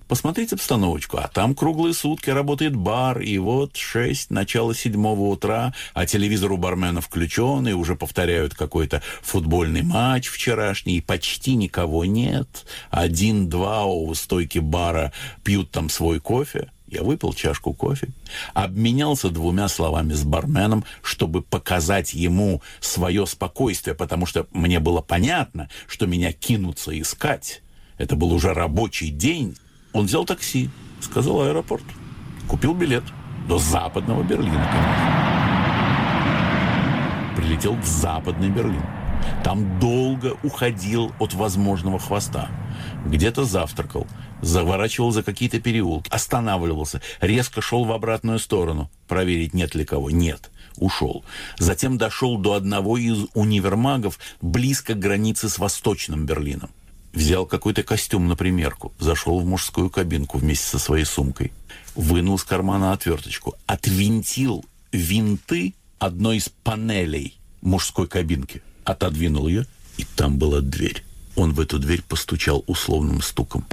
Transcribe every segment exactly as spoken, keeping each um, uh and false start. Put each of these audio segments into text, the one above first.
посмотреть обстановочку. А там круглые сутки работает бар, и вот шесть, начало седьмого утра, а телевизор у бармена включен, и уже повторяют какой-то футбольный матч вчерашний, и почти никого нет. Один-два у стойки бара пьют там свой кофе. Я выпил чашку кофе, обменялся двумя словами с барменом, чтобы показать ему свое спокойствие, потому что мне было понятно, что меня кинутся искать. Это был уже рабочий день. Он взял такси, сказал аэропорт, купил билет до западного Берлина, конечно. Прилетел в западный Берлин. Там долго уходил от возможного хвоста. Где-то завтракал, заворачивал за какие-то переулки, останавливался, резко шел в обратную сторону, проверить, нет ли кого. Нет, ушел. Затем дошел до одного из универмагов близко к границе с Восточным Берлином. Взял какой-то костюм на примерку, зашел в мужскую кабинку вместе со своей сумкой, вынул из кармана отверточку, отвинтил винты одной из панелей мужской кабинки, отодвинул ее, и там была дверь. Он в эту дверь постучал условным стуком.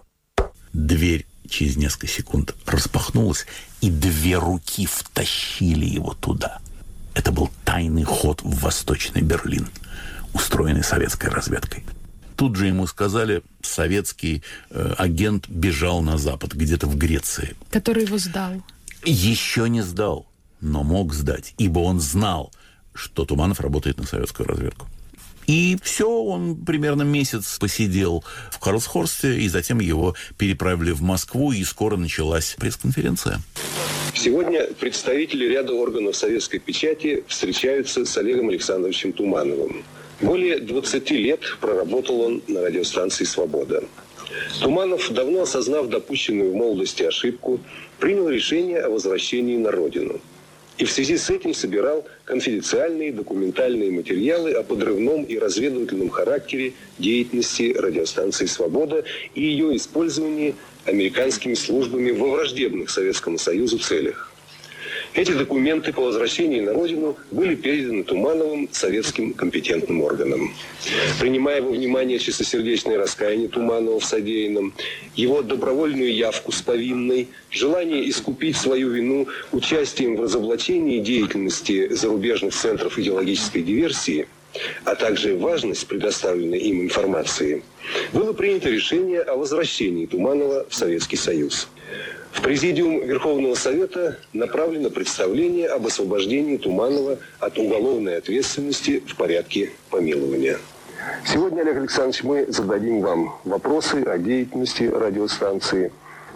Дверь через несколько секунд распахнулась, и две руки втащили его туда. Это был тайный ход в Восточный Берлин, устроенный советской разведкой. Тут же ему сказали, советский э, агент бежал на Запад, где-то в Греции. Который его сдал. Еще не сдал, но мог сдать, ибо он знал, что Туманов работает на советскую разведку. И все, он примерно месяц посидел в Карлсхорсте, и затем его переправили в Москву, и скоро началась пресс-конференция. Сегодня представители ряда органов советской печати встречаются с Олегом Александровичем Тумановым. Более двадцати лет проработал он на радиостанции «Свобода». Туманов, давно осознав допущенную в молодости ошибку, принял решение о возвращении на родину. И в связи с этим собирал конфиденциальные документальные материалы о подрывном и разведывательном характере деятельности радиостанции «Свобода» и ее использовании американскими службами во враждебных Советскому Союзу целях. Эти документы по возвращении на родину были переданы Тумановым советским компетентным органам. Принимая во внимание чистосердечное раскаяние Туманова в содеянном, его добровольную явку с повинной, желание искупить свою вину участием в разоблачении деятельности зарубежных центров идеологической диверсии, а также важность предоставленной им информации, было принято решение о возвращении Туманова в Советский Союз. В Президиум Верховного Совета направлено представление об освобождении Туманова от уголовной ответственности в порядке помилования. Сегодня, Олег Александрович, мы зададим вам вопросы о деятельности радиостанции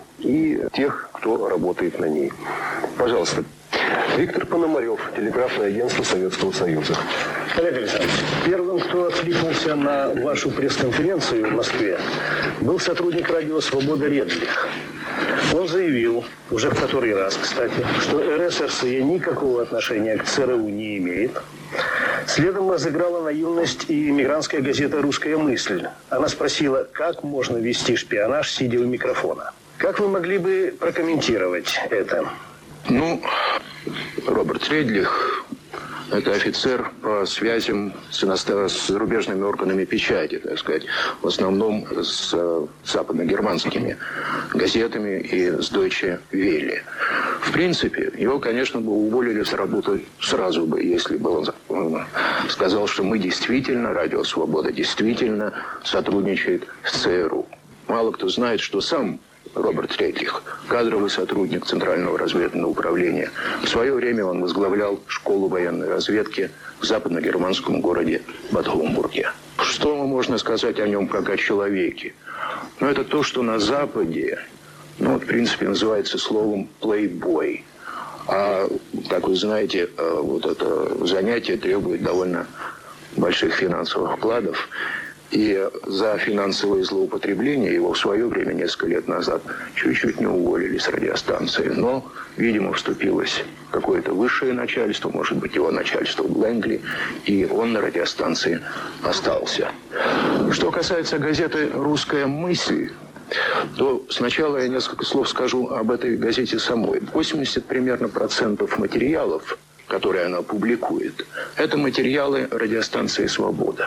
и тех, кто работает на ней. Пожалуйста. Виктор Пономарев, телеграфное агентство Советского Союза. Олег Александрович, первым, кто откликнулся на вашу пресс-конференцию в Москве, был сотрудник радио «Свобода» Редлих. Он заявил, уже в который раз, кстати, что эр эс эр эс никакого отношения к цэ эр у не имеет. Следом разыграла наивность и мигрантская газета «Русская мысль». Она спросила, как можно вести шпионаж, сидя у микрофона. Как вы могли бы прокомментировать это? Ну, Роберт Редлих – это офицер по связям с, иностран... с зарубежными органами печати, так сказать, в основном с западно-германскими газетами и с Deutsche Welle. В принципе, его, конечно, бы уволили с работы сразу бы, если бы он сказал, что мы действительно, Радио Свобода действительно сотрудничает с цэ эр у. Мало кто знает, что сам Роберт Редлих, кадровый сотрудник Центрального разведывательного управления. В свое время он возглавлял школу военной разведки в западно-германском городе Бад Гомбурге. Что можно сказать о нем как о человеке? Ну, это то, что на Западе, ну, в принципе, называется словом «плейбой». А, как вы знаете, вот это занятие требует довольно больших финансовых вкладов. И за финансовое злоупотребление его в свое время, несколько лет назад, чуть-чуть не уволили с радиостанции. Но, видимо, вступилось какое-то высшее начальство, может быть, его начальство в Лэнгли, и он на радиостанции остался. Что касается газеты «Русская мысль», то сначала я несколько слов скажу об этой газете самой. восемьдесят примерно процентов материалов, которые она публикует, это материалы радиостанции «Свобода».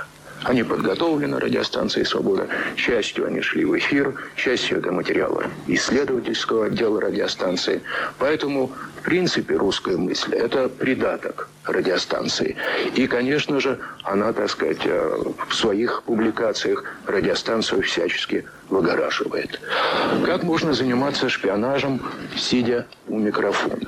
Они подготовлены радиостанцией «Свобода». Частью они шли в эфир, частью это материалы исследовательского отдела радиостанции. Поэтому, в принципе, русская мысль – это придаток радиостанции. И, конечно же, она, так сказать, в своих публикациях радиостанцию всячески выгораживает. Как можно заниматься шпионажем, сидя у микрофона?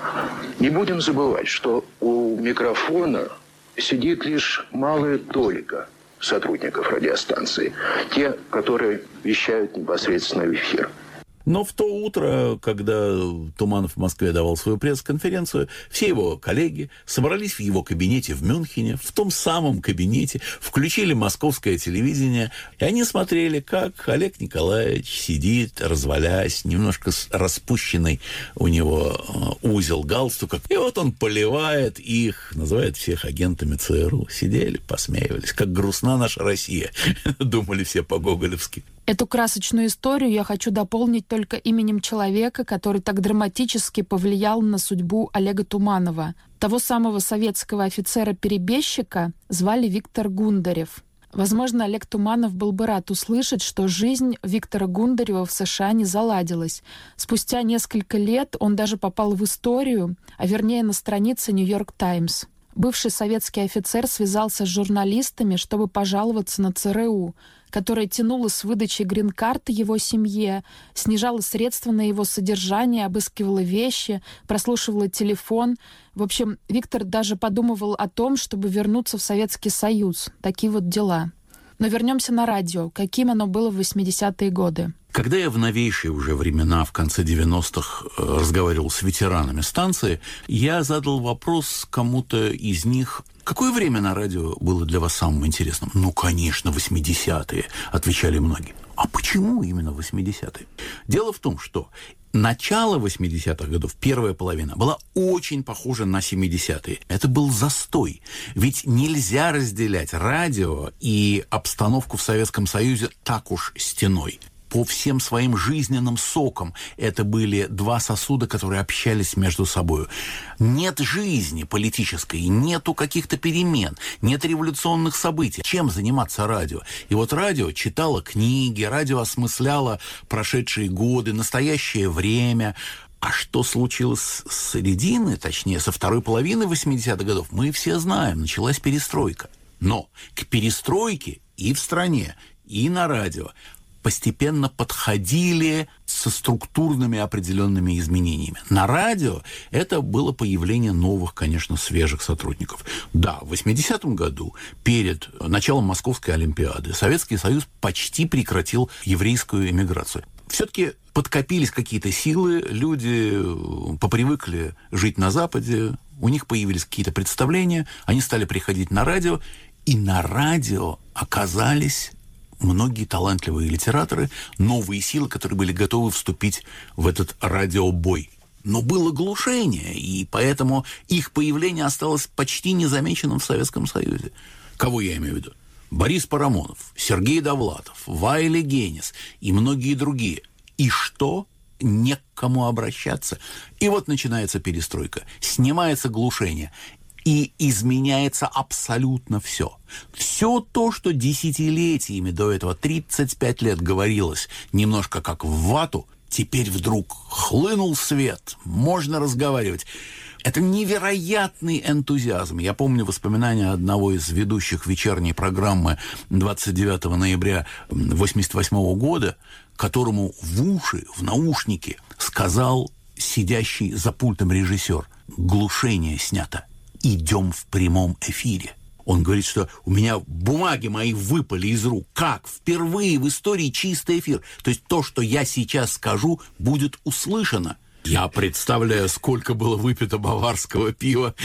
Не будем забывать, что у микрофона сидит лишь малая толика сотрудников радиостанции, те, которые вещают непосредственно в эфир. Но в то утро, когда Туманов в Москве давал свою пресс-конференцию, все его коллеги собрались в его кабинете в Мюнхене, в том самом кабинете, включили московское телевидение, и они смотрели, как Олег Николаевич сидит, развалясь, немножко распущенный у него узел галстука, и вот он поливает их, называет всех агентами ЦРУ. Сидели, посмеивались, как грустна наша Россия, думали все по-гоголевски. Эту красочную историю я хочу дополнить только именем человека, который так драматически повлиял на судьбу Олега Туманова. Того самого советского офицера-перебежчика звали Виктор Гундарев. Возможно, Олег Туманов был бы рад услышать, что жизнь Виктора Гундарева в США не заладилась. Спустя несколько лет он даже попал в историю, а вернее на страницы «Нью-Йорк Таймс». Бывший советский офицер связался с журналистами, чтобы пожаловаться на ЦРУ, которая тянула с выдачи грин-карты его семье, снижала средства на его содержание, обыскивала вещи, прослушивала телефон. В общем, Виктор даже подумывал о том, чтобы вернуться в Советский Союз. Такие вот дела. Но вернемся на радио. Каким оно было в восьмидесятые годы? Когда я в новейшие уже времена, в конце девяностых, разговаривал с ветеранами станции, я задал вопрос кому-то из них: какое время на радио было для вас самым интересным? Ну, конечно, восьмидесятые, отвечали многие. А почему именно восьмидесятые? Дело в том, что начало восьмидесятых годов, первая половина, была очень похожа на семидесятые. Это был застой. Ведь нельзя разделять радио и обстановку в Советском Союзе так уж стеной. По всем своим жизненным сокам это были два сосуда, которые общались между собой. Нет жизни политической, нету каких-то перемен, нет революционных событий. Чем заниматься радио? И вот радио читало книги, радио осмысляло прошедшие годы, настоящее время. А что случилось с середины, точнее, со второй половины восьмидесятых годов, мы все знаем. Началась перестройка. Но к перестройке и в стране, и на радио постепенно подходили со структурными определенными изменениями. На радио это было появление новых, конечно, свежих сотрудников. Да, в восьмидесятом году, перед началом Московской Олимпиады, Советский Союз почти прекратил еврейскую эмиграцию. Все-таки подкопились какие-то силы, люди попривыкли жить на Западе, у них появились какие-то представления, они стали приходить на радио, и на радио оказались многие талантливые литераторы, новые силы, которые были готовы вступить в этот радиобой. Но было глушение, и поэтому их появление осталось почти незамеченным в Советском Союзе. Кого я имею в виду? Борис Парамонов, Сергей Довлатов, Вайли Генис и многие другие. И что? Не к кому обращаться. И вот начинается перестройка, снимается глушение, и изменяется абсолютно все. Все то, что десятилетиями до этого, тридцать пять лет говорилось немножко как в вату, теперь вдруг хлынул свет, можно разговаривать. Это невероятный энтузиазм. Я помню воспоминания одного из ведущих вечерней программы двадцать девятого ноября восемьдесят восьмого года, которому в уши, в наушники сказал сидящий за пультом режиссер: глушение снято. Идем в прямом эфире. Он говорит, что у меня бумаги мои выпали из рук. Как? Впервые в истории чистый эфир. То есть то, что я сейчас скажу, будет услышано. Я представляю, сколько было выпито баварского пива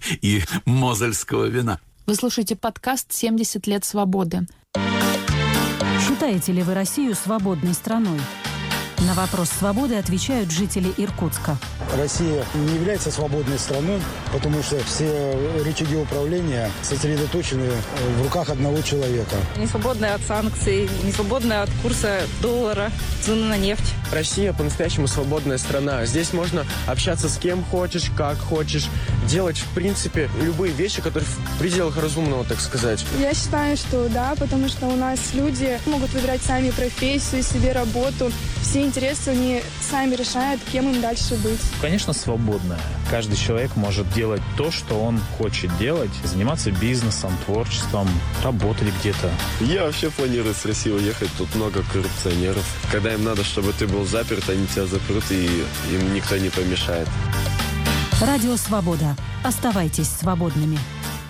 и мозельского вина. Вы слушаете подкаст «семьдесят лет свободы». Считаете ли вы Россию свободной страной? На вопрос свободы отвечают жители Иркутска. Россия не является свободной страной, потому что все рычаги управления сосредоточены в руках одного человека. Не свободная от санкций, не свободная от курса доллара, цены на нефть. Россия по-настоящему свободная страна. Здесь можно общаться с кем хочешь, как хочешь, делать, в принципе, любые вещи, которые в пределах разумного, так сказать. Я считаю, что да, потому что у нас люди могут выбирать сами профессию, себе работу. Все интересы они сами решают, кем им дальше быть. Конечно, свободная. Каждый человек может делать то, что он хочет делать, заниматься бизнесом, творчеством, работать где-то. Я вообще планирую с России уехать. Тут много коррупционеров. Когда им надо, чтобы ты был заперт, они тебя запрут, и им никто не помешает. Радио «Свобода». Оставайтесь свободными.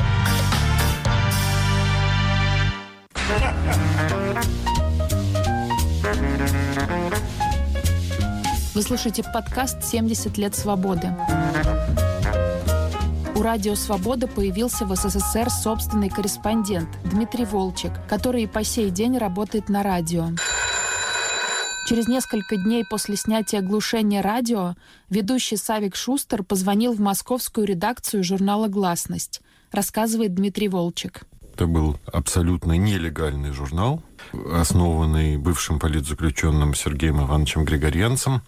Вы слушаете подкаст «семьдесят лет свободы». У «Радио Свобода» появился в СССР собственный корреспондент Дмитрий Волчек, который и по сей день работает на радио. Через несколько дней после снятия глушения радио ведущий Савик Шустер позвонил в московскую редакцию журнала «Гласность», рассказывает Дмитрий Волчек. Это был абсолютно нелегальный журнал, основанный бывшим политзаключенным Сергеем Ивановичем Григорьянцем.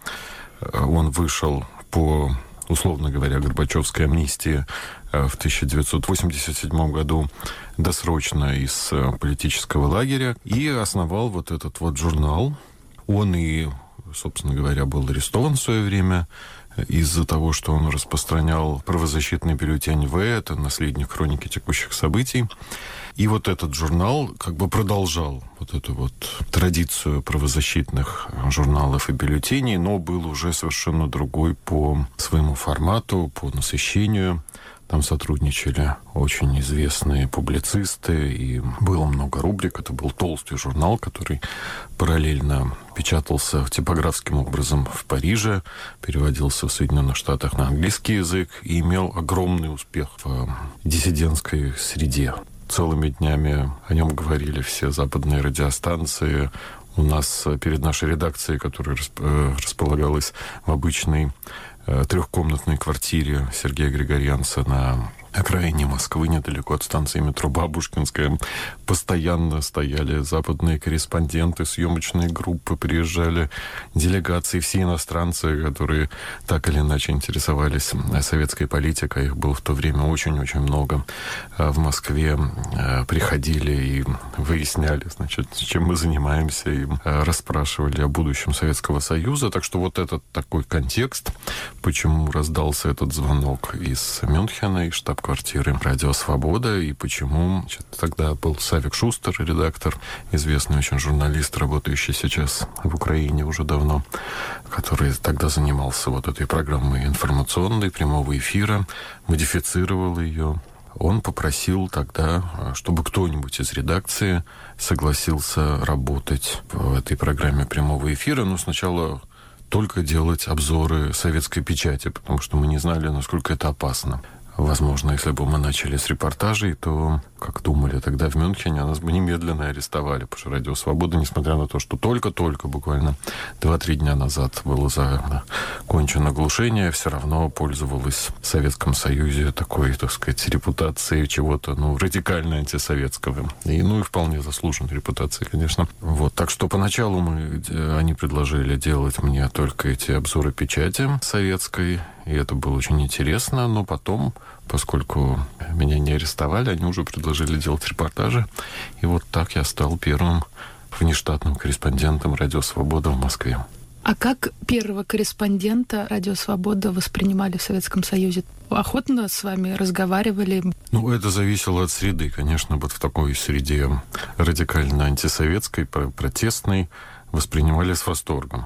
Он вышел по, условно говоря, Горбачевской амнистии в тысяча девятьсот восемьдесят седьмом году досрочно из политического лагеря и основал вот этот вот журнал. Он и, собственно говоря, был арестован в свое время из-за того, что он распространял правозащитный бюллетень «В», это наследник хроники текущих событий. И вот этот журнал как бы продолжал вот эту вот традицию правозащитных журналов и бюллетеней, но был уже совершенно другой по своему формату, по насыщению. Там сотрудничали очень известные публицисты, и было много рубрик. Это был толстый журнал, который параллельно печатался типографским образом в Париже, переводился в Соединенных Штатах на английский язык и имел огромный успех в диссидентской среде. Целыми днями о нем говорили все западные радиостанции. У нас перед нашей редакцией, которая располагалась в обычной трехкомнатной квартире Сергея Григорьянца на окраине Москвы, недалеко от станции метро Бабушкинская, постоянно стояли западные корреспонденты, съемочные группы, приезжали делегации, все иностранцы, которые так или иначе интересовались советской политикой. Их было в то время очень-очень много. В Москве приходили и выясняли, значит, чем мы занимаемся, и расспрашивали о будущем Советского Союза. Так что вот этот такой контекст, почему раздался этот звонок из Мюнхена, из штаб квартиры «Радио Свобода», и почему тогда был Савик Шустер, редактор, известный очень журналист, работающий сейчас в Украине уже давно, который тогда занимался вот этой программой информационной, прямого эфира, модифицировал ее. Он попросил тогда, чтобы кто-нибудь из редакции согласился работать в этой программе прямого эфира, но сначала только делать обзоры советской печати, потому что мы не знали, насколько это опасно. Возможно, если бы мы начали с репортажей, то, как думали тогда в Мюнхене, нас бы немедленно арестовали, потому что «Радио Свобода», несмотря на то, что только-только, буквально два-три дня назад было закончено глушение, все равно пользовалась в Советском Союзе такой, так сказать, репутацией чего-то, ну, радикально антисоветского. И, ну, и вполне заслуженной репутацией, конечно. Вот. Так что поначалу мы, они предложили делать мне только эти обзоры печати советской, и это было очень интересно, но потом, поскольку меня не арестовали, они уже предложили делать репортажи. И вот так я стал первым внештатным корреспондентом «Радио Свобода» в Москве. А как первого корреспондента «Радио Свобода» воспринимали в Советском Союзе? Охотно с вами разговаривали? Ну, это зависело от среды, конечно. Вот в такой среде радикально антисоветской, протестной, воспринимали с восторгом.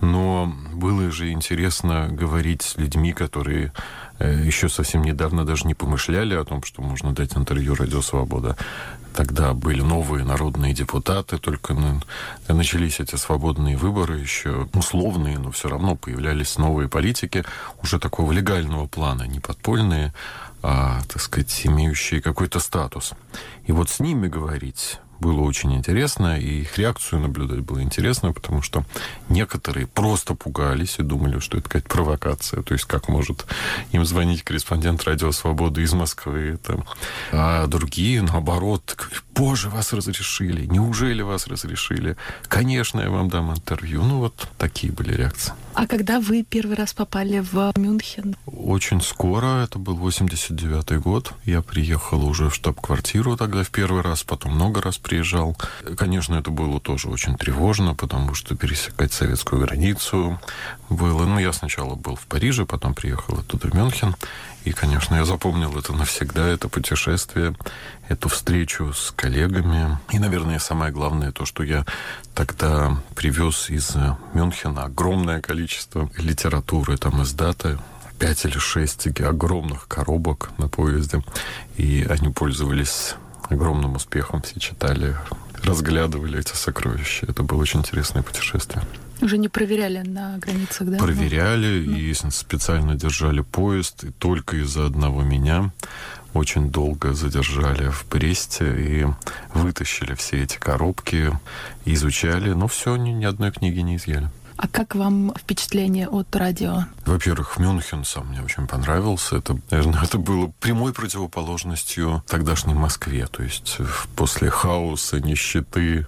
Но было же интересно говорить с людьми, которые еще совсем недавно даже не помышляли о том, что можно дать интервью «Радио Свобода». Тогда были новые народные депутаты, только начались эти свободные выборы, еще условные, но все равно появлялись новые политики уже такого легального плана, не подпольные, а, так сказать, имеющие какой-то статус. И вот с ними говорить было очень интересно, и их реакцию наблюдать было интересно, потому что некоторые просто пугались и думали, что это какая-то провокация, то есть как может им звонить корреспондент «Радио Свобода» из Москвы, там. А другие, наоборот, говорят: боже, вас разрешили, неужели вас разрешили? Конечно, я вам дам интервью. Ну, вот такие были реакции. А когда вы первый раз попали в Мюнхен? Очень скоро, это был восемьдесят девятый год. Я приехал уже в штаб-квартиру тогда в первый раз, потом много раз приезжал. Конечно, это было тоже очень тревожно, потому что пересекать советскую границу было... Ну, я сначала был в Париже, потом приехал оттуда в Мюнхен. И, конечно, я запомнил это навсегда, это путешествие, эту встречу с коллегами. И, наверное, самое главное то, что я тогда привез из Мюнхена огромное количество литературы, там, из даты, пять или шесть огромных коробок на поезде. И они пользовались огромным успехом, все читали, разглядывали эти сокровища. Это было очень интересное путешествие. Уже не проверяли на границах, да? Проверяли, ну, и специально держали поезд, и только из-за одного меня очень долго задержали в Бресте и вытащили все эти коробки, изучали, но все, ни, ни одной книги не изъяли. А как вам впечатление от радио? Во-первых, Мюнхен сам мне очень понравился. Это, наверное, это было прямой противоположностью тогдашней Москве. То есть после хаоса, нищеты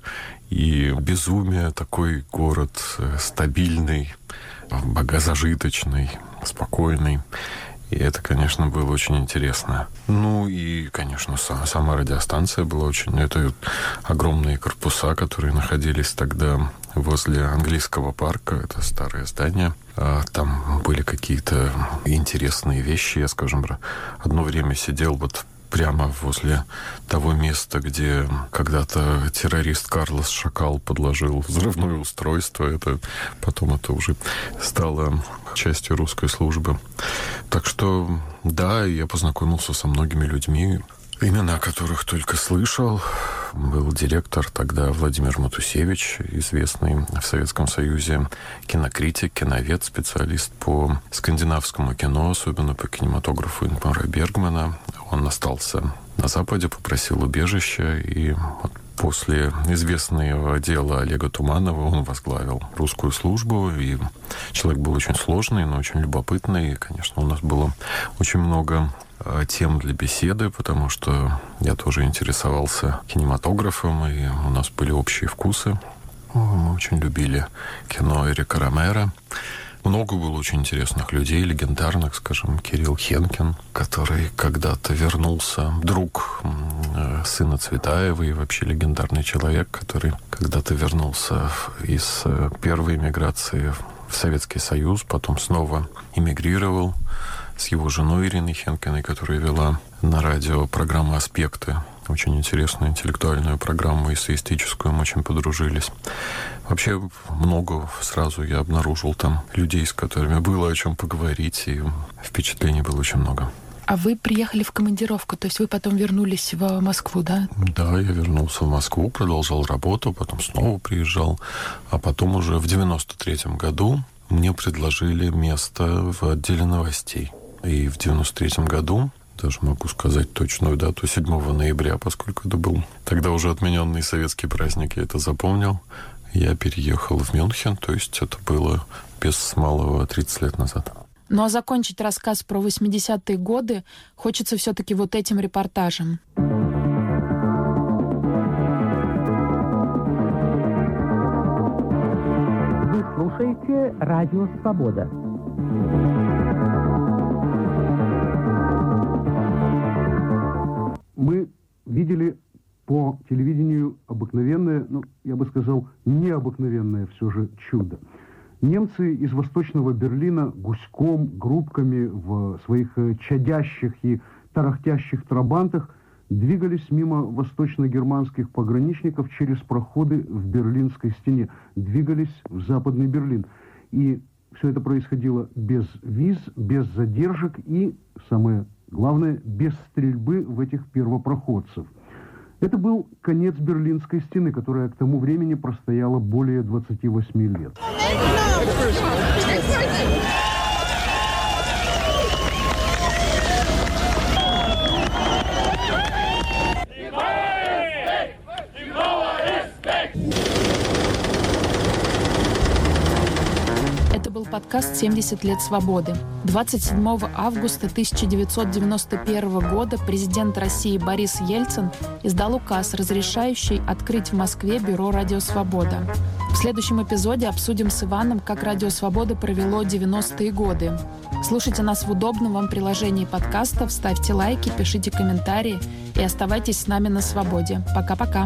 и безумия такой город стабильный, богозажиточный, спокойный. И это, конечно, было очень интересно. Ну и, конечно, сама радиостанция была очень... Это огромные корпуса, которые находились тогда возле английского парка. Это старое здание. Там были какие-то интересные вещи. Я, скажем, одно время сидел вот прямо возле того места, где когда-то террорист Карлос Шакал подложил взрывное устройство. Это потом это уже стало частью русской службы. Так что, да, я познакомился со многими людьми, имена которых только слышал. Был директор тогда Владимир Матусевич, известный в Советском Союзе кинокритик, киновед, специалист по скандинавскому кино, особенно по кинематографу Ингмара Бергмана. Он остался на Западе, попросил убежища, и вот после известного дела Олега Туманова он возглавил русскую службу, и человек был очень сложный, но очень любопытный, и, конечно, у нас было очень много тем для беседы, потому что я тоже интересовался кинематографом, и у нас были общие вкусы. Мы очень любили кино Эрика Ромеро. Много было очень интересных людей, легендарных, скажем, Кирилл Хенкин, который когда-то вернулся, друг сына Цветаева и вообще легендарный человек, который когда-то вернулся из первой эмиграции в Советский Союз, потом снова эмигрировал с его женой Ириной Хенкиной, которая вела на радио программу «Аспекты». Очень интересную интеллектуальную программу, эссеистическую, мы очень подружились. Вообще много сразу я обнаружил там людей, с которыми было о чем поговорить, и впечатлений было очень много. А вы приехали в командировку, то есть вы потом вернулись в Москву, да? Да, я вернулся в Москву, продолжал работу, потом снова приезжал, а потом уже в девяносто третьем году мне предложили место в отделе новостей. И в девяносто третьем году, даже могу сказать точную дату, седьмого ноября, поскольку это был тогда уже отмененный советский праздник, я это запомнил, я переехал в Мюнхен, то есть это было без малого тридцать лет назад. Ну а закончить рассказ про восьмидесятые годы хочется все-таки вот этим репортажем. Вы слушаете «Радио Свобода». Мы видели по телевидению обыкновенное, ну, я бы сказал, необыкновенное все же чудо. Немцы из Восточного Берлина гуськом, группками в своих чадящих и тарахтящих трабантах двигались мимо восточно-германских пограничников через проходы в Берлинской стене, двигались в Западный Берлин. И все это происходило без виз, без задержек и, самое главное, без стрельбы в этих первопроходцев. Это был конец Берлинской стены, которая к тому времени простояла более двадцати восьми лет. подкаст «семьдесят лет свободы». двадцать седьмого августа тысяча девятьсот девяносто первого года президент России Борис Ельцин издал указ, разрешающий открыть в Москве бюро «Радио Свобода». В следующем эпизоде обсудим с Иваном, как «Радио Свобода» провело девяностые годы. Слушайте нас в удобном вам приложении подкастов, ставьте лайки, пишите комментарии и оставайтесь с нами на свободе. Пока-пока.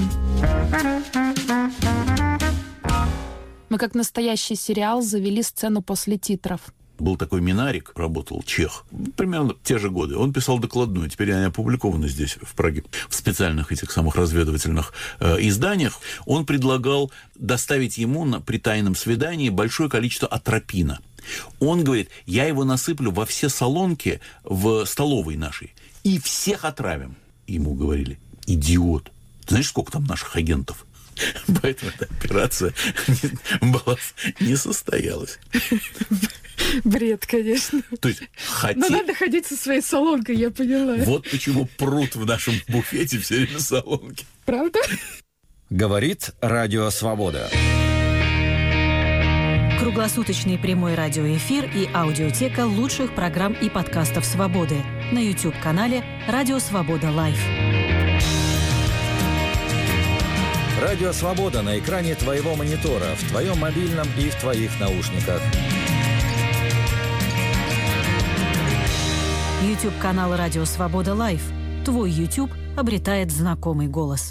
Мы, как настоящий сериал, завели сцену после титров. Был такой Минарик, работал чех, примерно в те же годы. Он писал докладную, теперь они опубликованы здесь, в Праге, в специальных этих самых разведывательных э, изданиях. Он предлагал доставить ему на, при тайном свидании большое количество атропина. Он говорит, я его насыплю во все солонки в столовой нашей и всех отравим. Ему говорили, идиот, ты знаешь, сколько там наших агентов? Поэтому эта операция была, не состоялась. Бред, конечно. То есть, хотя... Но надо ходить со своей солонкой, я поняла. Вот почему прут в нашем буфете все время солонки. Правда? Говорит Радио Свобода. Круглосуточный прямой радиоэфир и аудиотека лучших программ и подкастов «Свободы» на YouTube-канале «Радио Свобода Лайв». Радио Свобода на экране твоего монитора, в твоем мобильном и в твоих наушниках. YouTube-канал «Радио Свобода Лайв». Твой YouTube обретает знакомый голос.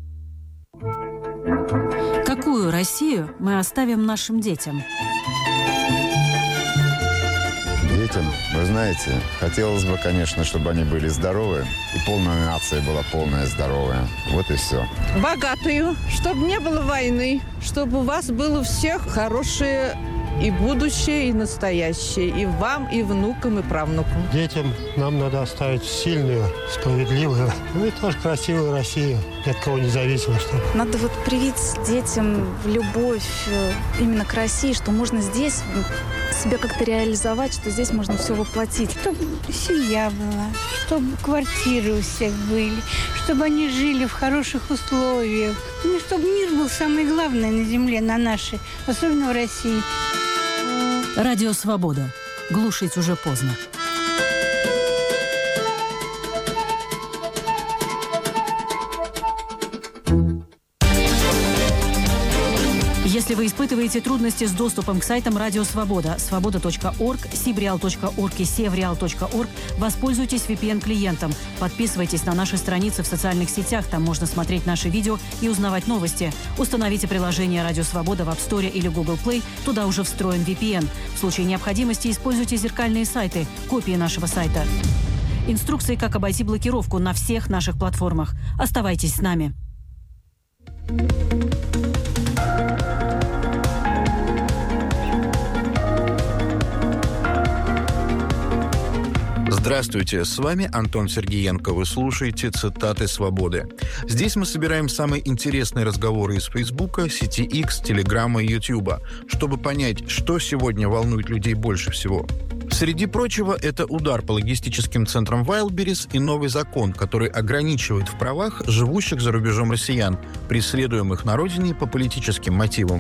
Какую Россию мы оставим нашим детям? Детям, вы знаете, хотелось бы, конечно, чтобы они были здоровы, и полная нация была полная здоровая. Вот и все. Богатую, чтобы не было войны, чтобы у вас было у всех хорошее и будущее, и настоящее, и вам, и внукам, и правнукам. Детям нам надо оставить сильную, справедливую, ну и тоже красивую Россию, ни от кого не зависимо. Чтобы... Надо вот привить детям любовь именно к России, что можно здесь себя как-то реализовать, что здесь можно все воплотить. Чтобы семья была, чтобы квартиры у всех были, чтобы они жили в хороших условиях. Ну, чтобы мир был самое главное на земле, на нашей, особенно в России. Радио Свобода. Глушить уже поздно. Если вы испытываете трудности с доступом к сайтам Радио Свобода, свобода точка орг, сибреал точка орг и севреал точка орг, воспользуйтесь ви пи эн-клиентом. Подписывайтесь на наши страницы в социальных сетях, там можно смотреть наши видео и узнавать новости. Установите приложение Радио Свобода в App Store или Google Play, туда уже встроен ви пи эн. В случае необходимости используйте зеркальные сайты, копии нашего сайта. Инструкции, как обойти блокировку на всех наших платформах. Оставайтесь с нами. Здравствуйте, с вами Антон Сергеенко. Вы слушаете «Цитаты свободы». Здесь мы собираем самые интересные разговоры из Фейсбука, сети X, Телеграма и Ютуба, чтобы понять, что сегодня волнует людей больше всего. Среди прочего, это удар по логистическим центрам Wildberries и новый закон, который ограничивает в правах живущих за рубежом россиян, преследуемых на родине по политическим мотивам.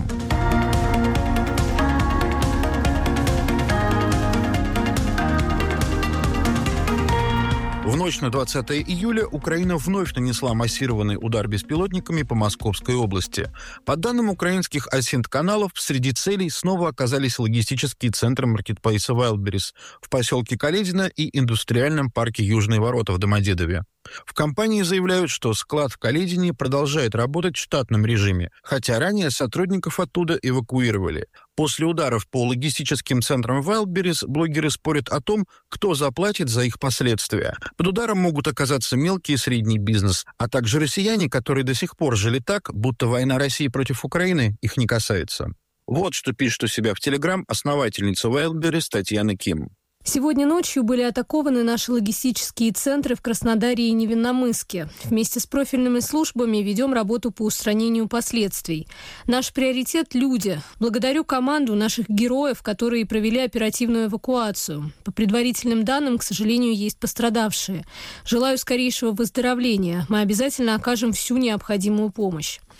В ночь на двадцатое июля Украина вновь нанесла массированный удар беспилотниками по Московской области. По данным украинских осинт-каналов, среди целей снова оказались логистические центры маркетплейса Wildberries в поселке Каледино и индустриальном парке Южные ворота в Домодедове. В компании заявляют, что склад в Каледине продолжает работать в штатном режиме, хотя ранее сотрудников оттуда эвакуировали. После ударов по логистическим центрам Wildberries блогеры спорят о том, кто заплатит за их последствия. Под ударом могут оказаться мелкий и средний бизнес, а также россияне, которые до сих пор жили так, будто война России против Украины их не касается. Вот что пишет у себя в Телеграм основательница Wildberries Татьяна Ким. Сегодня ночью были атакованы наши логистические центры в Краснодаре и Невинномысске. Вместе с профильными службами ведем работу по устранению последствий. Наш приоритет – люди. Благодарю команду наших героев, которые провели оперативную эвакуацию. По предварительным данным, к сожалению, есть пострадавшие. Желаю скорейшего выздоровления. Мы обязательно окажем всю необходимую помощь.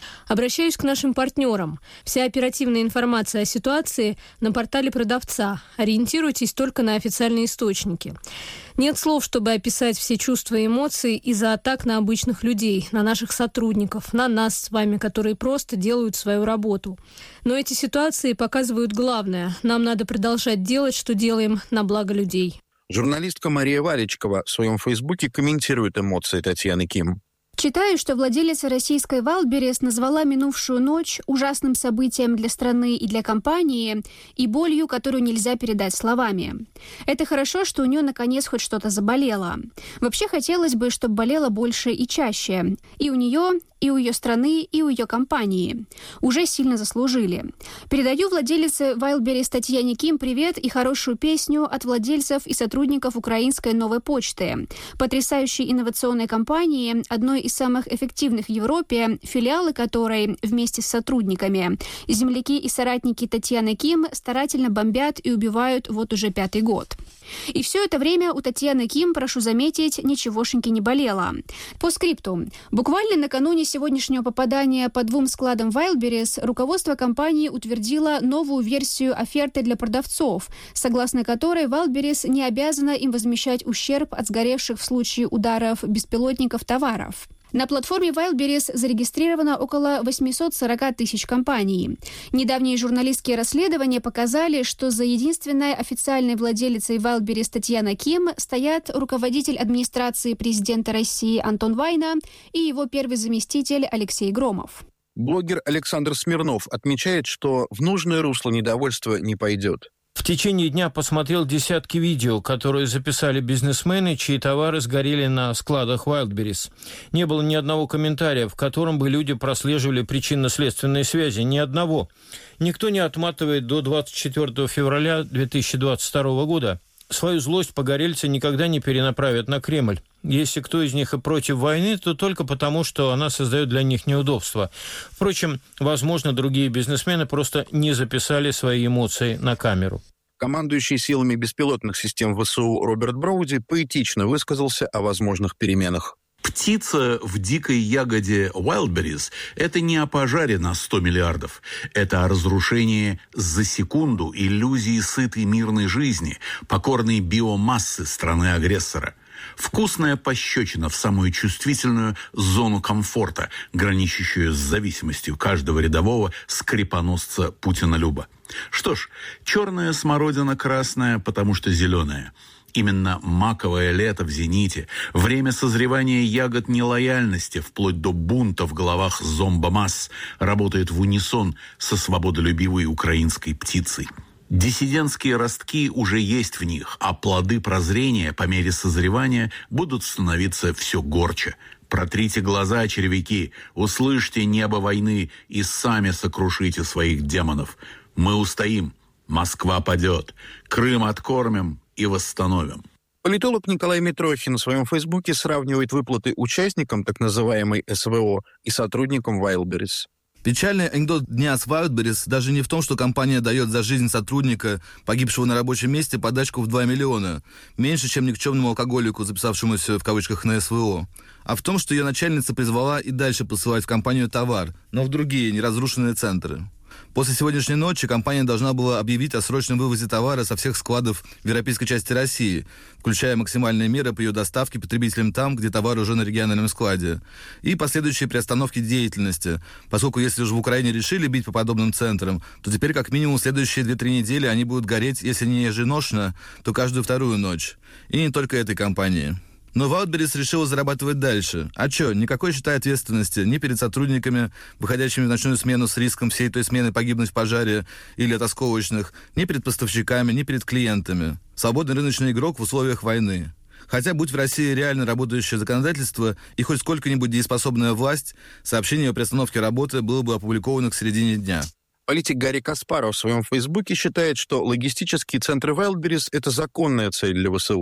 Обращаюсь к нашим партнерам. Вся оперативная информация о ситуации на портале продавца. Ориентируйтесь только на официальные источники. Нет слов, чтобы описать все чувства и эмоции из-за атак на обычных людей, на наших сотрудников, на нас с вами, которые просто делают свою работу. Но эти ситуации показывают главное. Нам надо продолжать делать, что делаем, на благо людей. Журналистка Мария Валичкова в своем фейсбуке комментирует эмоции Татьяны Ким. Читаю, что владелица российской Wildberries назвала минувшую ночь ужасным событием для страны и для компании и болью, которую нельзя передать словами. Это хорошо, что у нее наконец хоть что-то заболело. Вообще хотелось бы, чтобы болело больше и чаще. И у нее, и у ее страны, и у ее компании. Уже сильно заслужили. Передаю владелице Wildberries Татьяне Ким привет и хорошую песню от владельцев и сотрудников украинской новой почты. Потрясающей инновационной компании, одной из самых эффективных в Европе, филиалы которой вместе с сотрудниками земляки и соратники Татьяны Ким старательно бомбят и убивают вот уже пятый год. И все это время у Татьяны Ким, прошу заметить, ничегошеньки не болело. По скрипту. Буквально накануне сегодняшнего попадания по двум складам Wildberries руководство компании утвердило новую версию оферты для продавцов, согласно которой Wildberries не обязана им возмещать ущерб от сгоревших в случае ударов беспилотников товаров. На платформе Wildberries зарегистрировано около восемьсот сорок тысяч компаний. Недавние журналистские расследования показали, что за единственной официальной владелицей Wildberries Татьяна Ким стоят руководитель администрации президента России Антон Вайна и его первый заместитель Алексей Громов. Блогер Александр Смирнов отмечает, что в нужное русло недовольство не пойдет. В течение дня посмотрел десятки видео, которые записали бизнесмены, чьи товары сгорели на складах Wildberries. Не было ни одного комментария, в котором бы люди прослеживали причинно-следственные связи. Ни одного. Никто не отматывает до двадцать четвёртого февраля две тысячи двадцать второго года. Свою злость погорельцы никогда не перенаправят на Кремль. Если кто из них и против войны, то только потому, что она создает для них неудобства. Впрочем, возможно, другие бизнесмены просто не записали свои эмоции на камеру. Командующий силами беспилотных систем ВСУ Роберт Броуди поэтично высказался о возможных переменах. Птица в дикой ягоде Wildberries – это не о пожаре на сто миллиардов. Это о разрушении за секунду иллюзии сытой мирной жизни, покорной биомассы страны-агрессора. Вкусная пощечина в самую чувствительную зону комфорта, граничащую с зависимостью каждого рядового скрипоносца Путинолюба. Что ж, черная смородина красная, потому что зеленая. Именно маковое лето в зените, время созревания ягод нелояльности, вплоть до бунта в головах зомбомасс, работает в унисон со свободолюбивой украинской птицей. Диссидентские ростки уже есть в них, а плоды прозрения по мере созревания будут становиться все горче. Протрите глаза, червяки, услышьте небо войны и сами сокрушите своих демонов. Мы устоим, Москва падет, Крым откормим и восстановим. Политолог Николай Митрохин в своем фейсбуке сравнивает выплаты участникам так называемой СВО и сотрудникам Wildberries. Печальный анекдот дня с Wildberries даже не в том, что компания дает за жизнь сотрудника, погибшего на рабочем месте, подачку в два миллиона, меньше, чем никчемному алкоголику, записавшемуся в кавычках на СВО, а в том, что ее начальница призвала и дальше посылать в компанию товар, но в другие, неразрушенные центры. После сегодняшней ночи компания должна была объявить о срочном вывозе товара со всех складов в европейской части России, включая максимальные меры по ее доставке потребителям там, где товар уже на региональном складе, и последующие приостановки деятельности, поскольку если уже в Украине решили бить по подобным центрам, то теперь как минимум следующие две-три недели они будут гореть, если не еженочно, то каждую вторую ночь. И не только этой компании. Но Wildberries решила зарабатывать дальше. А чё, никакой, считай, ответственности ни перед сотрудниками, выходящими в ночную смену с риском всей той смены погибнуть в пожаре или от осколочных, ни перед поставщиками, ни перед клиентами. Свободный рыночный игрок в условиях войны. Хотя, будь в России реально работающее законодательство и хоть сколько-нибудь дееспособная власть, сообщение о приостановке работы было бы опубликовано к середине дня. Политик Гарри Каспаров в своем фейсбуке считает, что логистические центры Wildberries – это законная цель для ВСУ.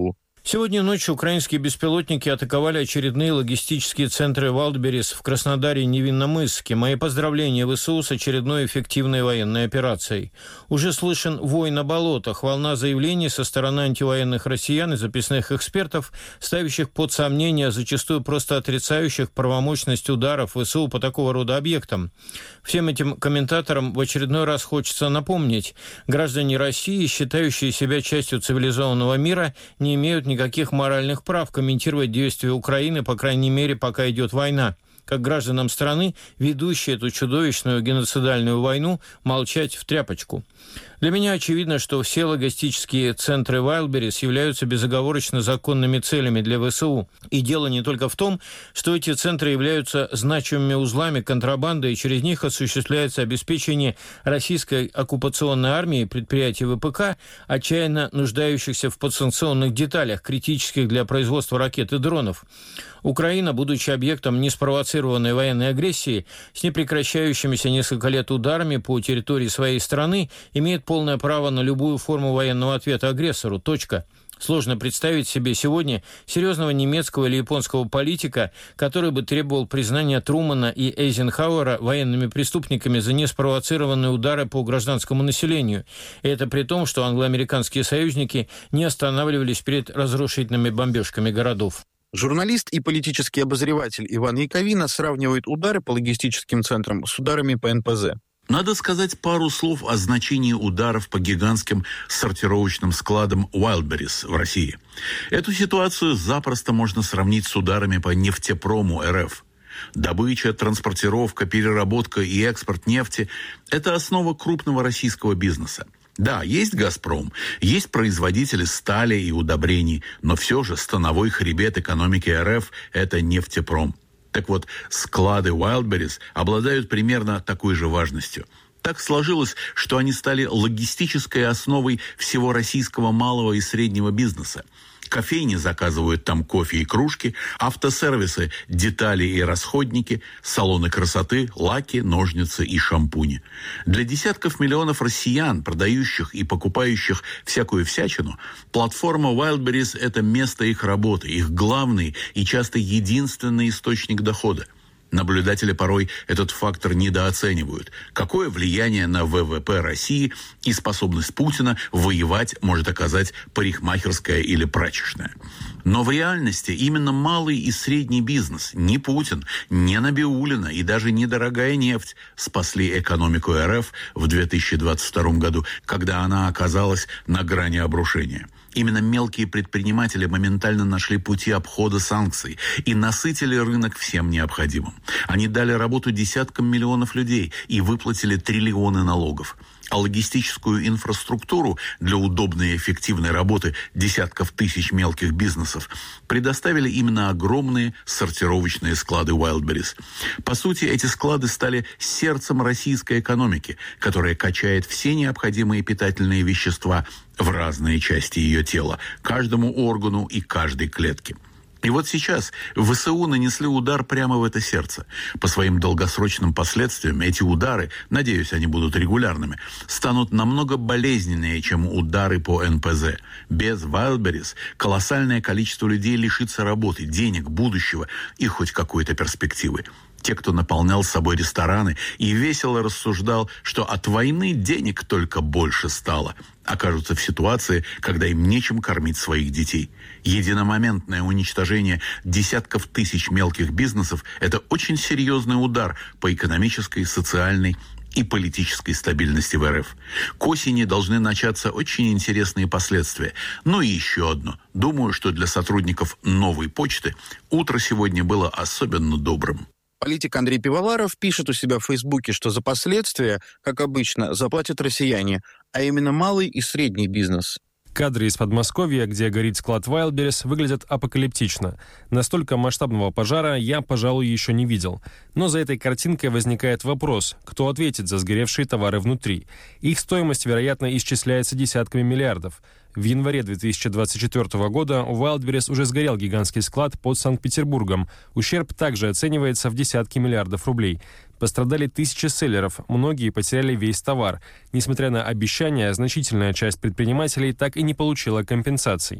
Сегодня ночью украинские беспилотники атаковали очередные логистические центры Wildberries в Краснодаре и Невинномысске. Мои поздравления ВСУ с очередной эффективной военной операцией. Уже слышен вой на болотах, волна заявлений со стороны антивоенных россиян и записных экспертов, ставящих под сомнение, зачастую просто отрицающих правомощность ударов ВСУ по такого рода объектам. Всем этим комментаторам в очередной раз хочется напомнить: граждане России, считающие себя частью цивилизованного мира, не имеют никаких моральных прав комментировать действия Украины, по крайней мере, пока идет война. Как гражданам страны, ведущие эту чудовищную геноцидальную войну, молчать в тряпочку. Для меня очевидно, что все логистические центры Wildberries являются безоговорочно законными целями для ВСУ. И дело не только в том, что эти центры являются значимыми узлами контрабанды, и через них осуществляется обеспечение российской оккупационной армии и предприятий ВПК, отчаянно нуждающихся в подсанкционных деталях, критических для производства ракет и дронов. Украина, будучи объектом неспровоцированной военной агрессии, с непрекращающимися несколько лет ударами по территории своей страны, имеет полное право на любую форму военного ответа агрессору. Точка. Сложно представить себе сегодня серьезного немецкого или японского политика, который бы требовал признания Трумана и Эйзенхауэра военными преступниками за неспровоцированные удары по гражданскому населению. И это при том, что англо-американские союзники не останавливались перед разрушительными бомбежками городов. Журналист и политический обозреватель Иван Яковина сравнивает удары по логистическим центрам с ударами по эн пэ зэ. Надо сказать пару слов о значении ударов по гигантским сортировочным складам Wildberries в России. Эту ситуацию запросто можно сравнить с ударами по нефтепрому эр эф. Добыча, транспортировка, переработка и экспорт нефти – это основа крупного российского бизнеса. Да, есть «Газпром», есть производители стали и удобрений, но все же становой хребет экономики эр эф – это нефтепром. Так вот, склады Wildberries обладают примерно такой же важностью. Так сложилось, что они стали логистической основой всего российского малого и среднего бизнеса. Кофейни заказывают там кофе и кружки, автосервисы – детали и расходники, салоны красоты, лаки, ножницы и шампуни. Для десятков миллионов россиян, продающих и покупающих всякую всячину, платформа Wildberries – это место их работы, их главный и часто единственный источник дохода. Наблюдатели порой этот фактор недооценивают. Какое влияние на вэ вэ пэ России и способность Путина воевать может оказать парикмахерская или прачечная. Но в реальности именно малый и средний бизнес, не Путин, не Набиуллина и даже недорогая нефть спасли экономику эр эф в две тысячи двадцать втором году, когда она оказалась на грани обрушения. Именно мелкие предприниматели моментально нашли пути обхода санкций и насытили рынок всем необходимым. Они дали работу десяткам миллионов людей и выплатили триллионы налогов. А логистическую инфраструктуру для удобной и эффективной работы десятков тысяч мелких бизнесов предоставили именно огромные сортировочные склады Wildberries. По сути, эти склады стали сердцем российской экономики, которая качает все необходимые питательные вещества в разные части ее тела, каждому органу и каждой клетке. И вот сейчас вэ эс у нанесли удар прямо в это сердце. По своим долгосрочным последствиям эти удары, надеюсь, они будут регулярными, станут намного болезненнее, чем удары по эн пэ зэ. Без Wildberries колоссальное количество людей лишится работы, денег, будущего и хоть какой-то перспективы. Те, кто наполнял собой рестораны и весело рассуждал, что от войны денег только больше стало, окажутся в ситуации, когда им нечем кормить своих детей. Единомоментное уничтожение десятков тысяч мелких бизнесов – это очень серьезный удар по экономической, социальной и политической стабильности в эр эф. К осени должны начаться очень интересные последствия. Ну и еще одно. Думаю, что для сотрудников «Новой почты» утро сегодня было особенно добрым. Политик Андрей Пивоваров пишет у себя в Фейсбуке, что за последствия, как обычно, заплатят россияне, а именно малый и средний бизнес. Кадры из Подмосковья, где горит склад Wildberries, выглядят апокалиптично. Настолько масштабного пожара я, пожалуй, еще не видел. Но за этой картинкой возникает вопрос, кто ответит за сгоревшие товары внутри. Их стоимость, вероятно, исчисляется десятками миллиардов. В январе две тысячи двадцать четвёртого года у Wildberries уже сгорел гигантский склад под Санкт-Петербургом. Ущерб также оценивается в десятки миллиардов рублей. Пострадали тысячи селлеров, многие потеряли весь товар. Несмотря на обещания, значительная часть предпринимателей так и не получила компенсаций.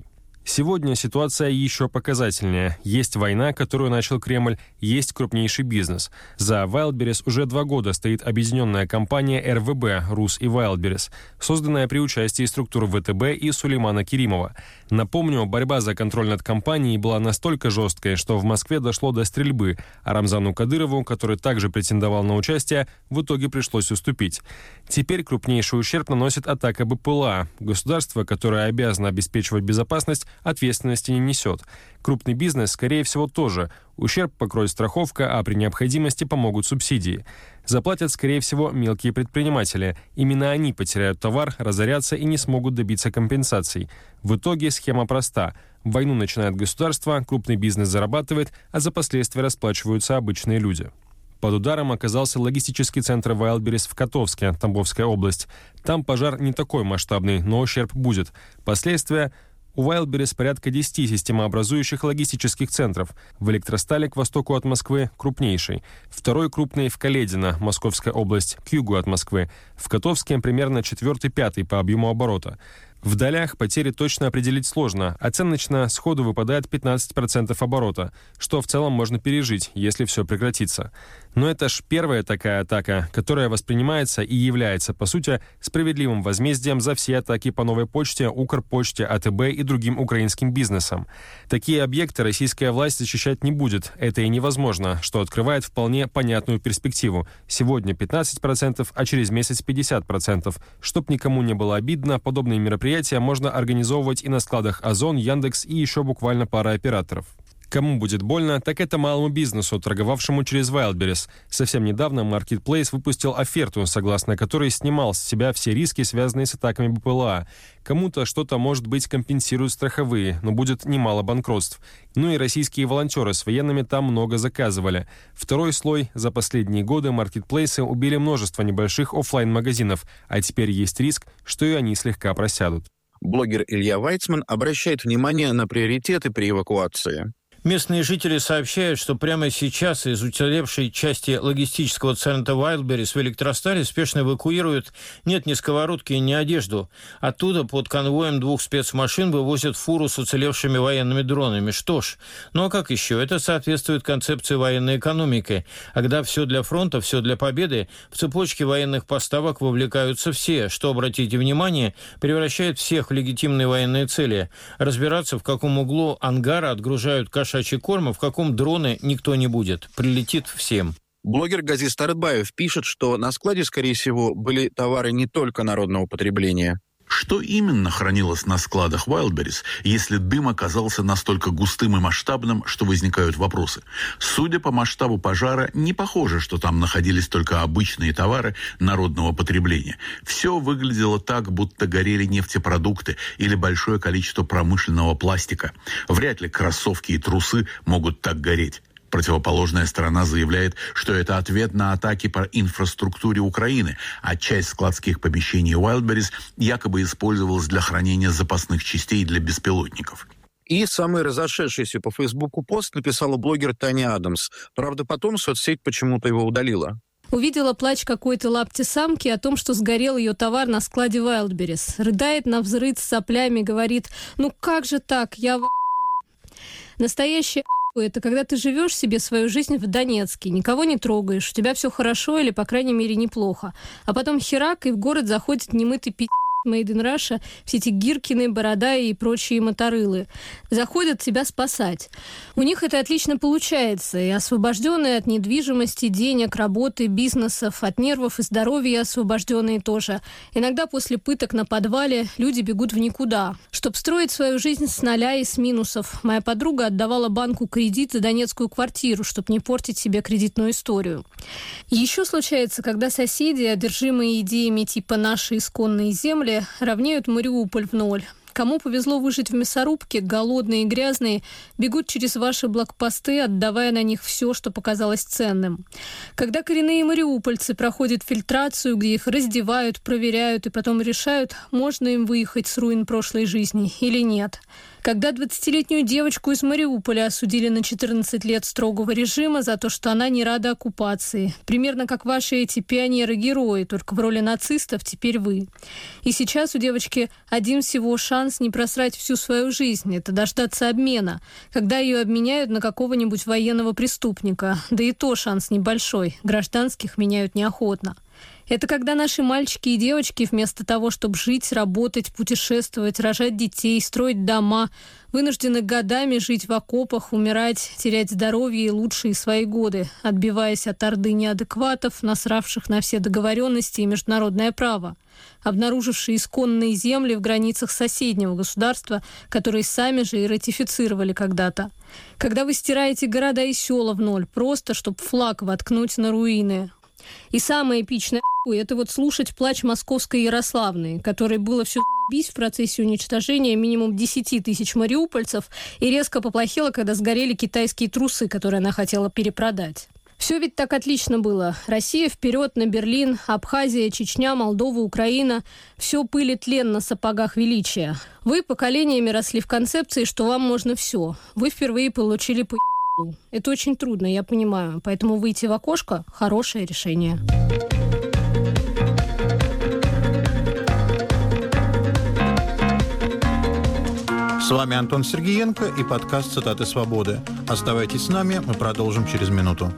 Сегодня ситуация еще показательнее. Есть война, которую начал Кремль, есть крупнейший бизнес. За Wildberries уже два года стоит объединенная компания эр вэ бэ «Рус» и Wildberries, созданная при участии структур вэ тэ бэ и Сулеймана Керимова. Напомню, борьба за контроль над компанией была настолько жесткой, что в Москве дошло до стрельбы, а Рамзану Кадырову, который также претендовал на участие, в итоге пришлось уступить. Теперь крупнейший ущерб наносит атака бэ пэ эл а. Государство, которое обязано обеспечивать безопасность, ответственности не несет. Крупный бизнес, скорее всего, тоже. Ущерб покроет страховка, а при необходимости помогут субсидии. Заплатят, скорее всего, мелкие предприниматели. Именно они потеряют товар, разорятся и не смогут добиться компенсаций. В итоге схема проста. Войну начинает государство, крупный бизнес зарабатывает, а за последствия расплачиваются обычные люди. Под ударом оказался логистический центр Wildberries в Котовске, Тамбовская область. Там пожар не такой масштабный, но ущерб будет. Последствия... У Wildberries порядка десяти системообразующих логистических центров. В Электростале к востоку от Москвы крупнейший. Второй крупный в Каледино, Московская область, к югу от Москвы. В Котовске примерно четвертый-пятый по объему оборота. В долях потери точно определить сложно. Оценочно сходу выпадает пятнадцать процентов оборота, что в целом можно пережить, если все прекратится. Но это ж первая такая атака, которая воспринимается и является, по сути, справедливым возмездием за все атаки по Новой почте, Укрпочте, а тэ бэ и другим украинским бизнесам. Такие объекты российская власть защищать не будет. Это и невозможно, что открывает вполне понятную перспективу. Сегодня пятнадцать процентов, а через месяц пятьдесят процентов. Чтоб никому не было обидно, подобные мероприятия можно организовывать и на складах Озон, Яндекс и еще буквально пара операторов. Кому будет больно, так это малому бизнесу, торговавшему через Wildberries. Совсем недавно Marketplace выпустил оферту, согласно которой снимал с себя все риски, связанные с атаками бэ пэ эл а. Кому-то что-то, может быть, компенсируют страховые, но будет немало банкротств. Ну и российские волонтеры с военными там много заказывали. Второй слой. За последние годы маркетплейсы убили множество небольших офлайн-магазинов, а теперь есть риск, что и они слегка просядут. Блогер Илья Вайцман обращает внимание на приоритеты при эвакуации. Местные жители сообщают, что прямо сейчас из уцелевшей части логистического центра Wildberries в Электростале спешно эвакуируют нет ни сковородки, ни одежду. Оттуда под конвоем двух спецмашин вывозят фуру с уцелевшими военными дронами. Что ж, ну а как еще? Это соответствует концепции военной экономики. А когда все для фронта, все для победы, в цепочке военных поставок вовлекаются все, что, обратите внимание, превращает всех в легитимные военные цели. Разбираться, в каком углу ангара отгружают каши корма, в каком дроне никто не будет. Прилетит всем. Блогер Газиз Таратбаев пишет, что на складе, скорее всего, были товары не только народного потребления. Что именно хранилось на складах Wildberries, если дым оказался настолько густым и масштабным, что возникают вопросы? Судя по масштабу пожара, не похоже, что там находились только обычные товары народного потребления. Все выглядело так, будто горели нефтепродукты или большое количество промышленного пластика. Вряд ли кроссовки и трусы могут так гореть. Противоположная сторона заявляет, что это ответ на атаки по инфраструктуре Украины, а часть складских помещений Wildberries якобы использовалась для хранения запасных частей для беспилотников. И самый разошедшийся по Фейсбуку пост написала блогер Таня Адамс. Правда, потом соцсеть почему-то его удалила. Увидела плач какой-то лапти-самки о том, что сгорел ее товар на складе Wildberries. Рыдает навзрыд с соплями, говорит: «Ну как же так? Я в...» Настоящий это когда ты живешь себе свою жизнь в Донецке, никого не трогаешь, у тебя все хорошо или, по крайней мере, неплохо. А потом херак, и в город заходит немытый пи***. Made in Russia, все эти Гиркины, Борода и прочие моторылы. Заходят тебя спасать. У них это отлично получается. И освобожденные от недвижимости, денег, работы, бизнесов, от нервов и здоровья освобожденные тоже. Иногда после пыток на подвале люди бегут в никуда, чтобы строить свою жизнь с нуля и с минусов. Моя подруга отдавала банку кредит за донецкую квартиру, чтобы не портить себе кредитную историю. Еще случается, когда соседи, одержимые идеями типа «наши исконные земли», равняют Мариуполь в ноль. Кому повезло выжить в мясорубке, голодные и грязные, бегут через ваши блокпосты, отдавая на них все, что показалось ценным. Когда коренные мариупольцы проходят фильтрацию, где их раздевают, проверяют и потом решают, можно им выехать с руин прошлой жизни или нет. Когда двадцатилетнюю девочку из Мариуполя осудили на четырнадцать лет строгого режима за то, что она не рада оккупации. Примерно как ваши эти пионеры-герои, только в роли нацистов теперь вы. И сейчас у девочки один всего шанс не просрать всю свою жизнь. Это дождаться обмена, когда ее обменяют на какого-нибудь военного преступника. Да и то шанс небольшой. Гражданских меняют неохотно. Это когда наши мальчики и девочки вместо того, чтобы жить, работать, путешествовать, рожать детей, строить дома, вынуждены годами жить в окопах, умирать, терять здоровье и лучшие свои годы, отбиваясь от орды неадекватов, насравших на все договоренности и международное право, обнаружившие исконные земли в границах соседнего государства, которые сами же и ратифицировали когда-то. Когда вы стираете города и села в ноль, просто чтобы флаг воткнуть на руины. И самое эпичное – это вот слушать плач московской Ярославны, которой было все заебись в процессе уничтожения минимум десять тысяч мариупольцев, и резко поплохело, когда сгорели китайские трусы, которые она хотела перепродать. Все ведь так отлично было. Россия вперед на Берлин, Абхазия, Чечня, Молдова, Украина. Все пыль и тлен на сапогах величия. Вы поколениями росли в концепции, что вам можно все. Вы впервые получили по... Это очень трудно, я понимаю. Поэтому выйти в окошко – хорошее решение. С вами Антон Сергеенко и подкаст «Цитаты свободы». Оставайтесь с нами, мы продолжим через минуту.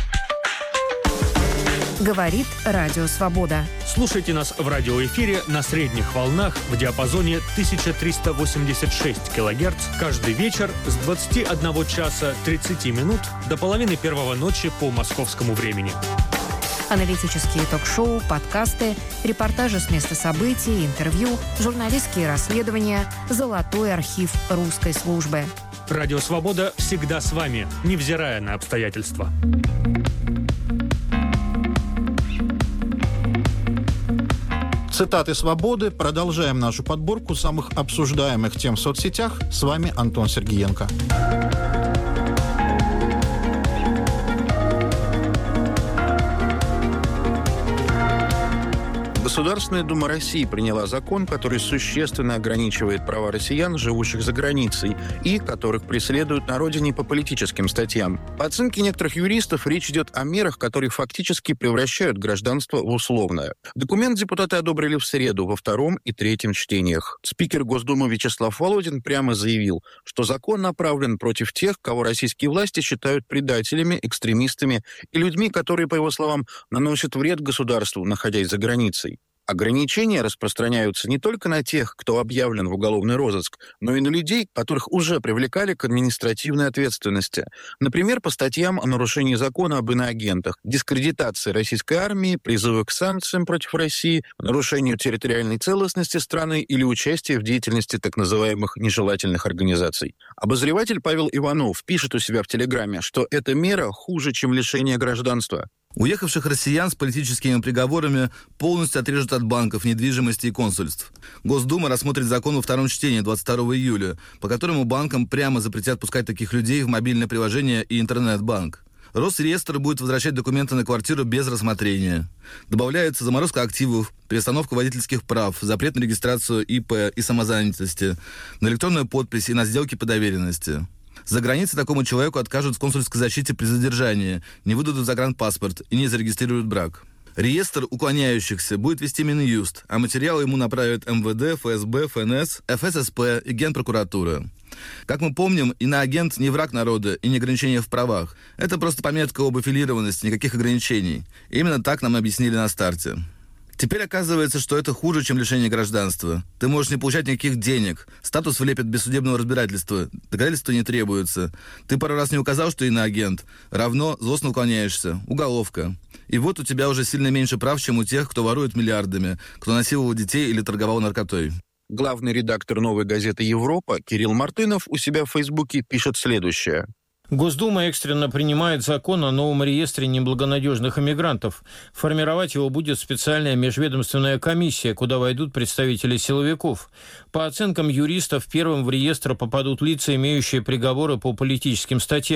Говорит Радио Свобода. Слушайте нас в радиоэфире на средних волнах в диапазоне тысяча триста восемьдесят шесть килогерц каждый вечер с двадцати одного часа тридцати минут до половины первого ночи по московскому времени. Аналитические ток-шоу, подкасты, репортажи с места событий, интервью, журналистские расследования, золотой архив русской службы. Радио Свобода всегда с вами, невзирая на обстоятельства. Цитаты свободы. Продолжаем нашу подборку самых обсуждаемых тем в соцсетях. С вами Антон Сергеенко. Государственная Дума России приняла закон, который существенно ограничивает права россиян, живущих за границей, и которых преследуют на родине по политическим статьям. По оценке некоторых юристов, речь идет о мерах, которые фактически превращают гражданство в условное. Документ депутаты одобрили в среду во втором и третьем чтениях. Спикер Госдумы Вячеслав Володин прямо заявил, что закон направлен против тех, кого российские власти считают предателями, экстремистами и людьми, которые, по его словам, наносят вред государству, находясь за границей. Ограничения распространяются не только на тех, кто объявлен в уголовный розыск, но и на людей, которых уже привлекали к административной ответственности. Например, по статьям о нарушении закона об иноагентах, дискредитации российской армии, призывы к санкциям против России, нарушению территориальной целостности страны или участии в деятельности так называемых нежелательных организаций. Обозреватель Павел Иванов пишет у себя в Телеграме, что эта мера хуже, чем лишение гражданства. Уехавших россиян с политическими приговорами полностью отрежут от банков, недвижимости и консульств. Госдума рассмотрит закон во втором чтении двадцать второго июля, по которому банкам прямо запретят пускать таких людей в мобильное приложение и интернет-банк. Росреестр будет возвращать документы на квартиру без рассмотрения. Добавляется заморозка активов, перестановка водительских прав, запрет на регистрацию И П и самозанятости, на электронную подпись и на сделки по доверенности. За границей такому человеку откажут в консульской защите при задержании, не выдадут загранпаспорт и не зарегистрируют брак. Реестр уклоняющихся будет вести Минюст, а материалы ему направят Эм Вэ Дэ, Эф Эс Бэ, Эф Эн Эс, Эф Эс Эс Пэ и Генпрокуратура. Как мы помним, иноагент не враг народа и не ограничение в правах. Это просто пометка об аффилированности, никаких ограничений. Именно так нам объяснили на старте. Теперь оказывается, что это хуже, чем лишение гражданства. Ты можешь не получать никаких денег. Статус влепят без судебного разбирательства. Доказательства не требуются. Ты пару раз не указал, что иноагент. Равно злостно уклоняешься. Уголовка. И вот у тебя уже сильно меньше прав, чем у тех, кто ворует миллиардами, кто насиловал детей или торговал наркотой. Главный редактор «Новой газеты Европа» Кирилл Мартынов у себя в Фейсбуке пишет следующее. Госдума экстренно принимает закон о новом реестре неблагонадежных иммигрантов. Формировать его будет специальная межведомственная комиссия, куда войдут представители силовиков. По оценкам юристов, первым в реестр попадут лица, имеющие приговоры по политическим статьям.